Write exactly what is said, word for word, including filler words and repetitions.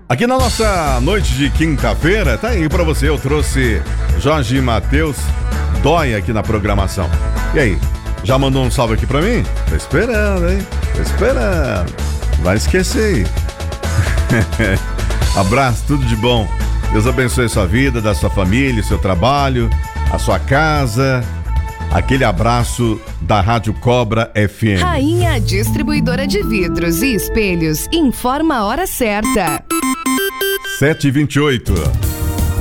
Aqui na nossa noite de quinta-feira, tá aí pra você, eu trouxe Jorge Mateus, Dói aqui na programação. E aí, já mandou um salve aqui pra mim? Tô esperando, hein? Tô esperando. Vai esquecer aí. Abraço, tudo de bom. Deus abençoe a sua vida, da sua família, seu trabalho, a sua casa. Aquele abraço da Rádio Cobra F M. Rainha Distribuidora de Vidros e Espelhos informa a hora certa. sete e vinte e oito.